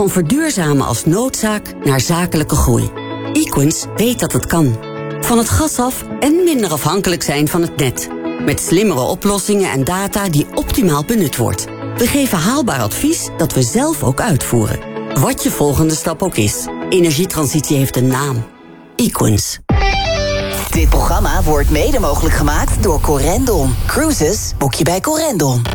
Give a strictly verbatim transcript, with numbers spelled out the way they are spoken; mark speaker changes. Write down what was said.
Speaker 1: Van verduurzamen als noodzaak naar zakelijke groei. Equins weet dat het kan. Van het gas af en minder afhankelijk zijn van het net. Met slimmere oplossingen en data die optimaal benut wordt. We geven haalbaar advies dat we zelf ook uitvoeren. Wat je volgende stap ook is. Energietransitie heeft een naam. Equins.
Speaker 2: Dit programma wordt mede mogelijk gemaakt door Corendon. Cruises boek je bij Corendon.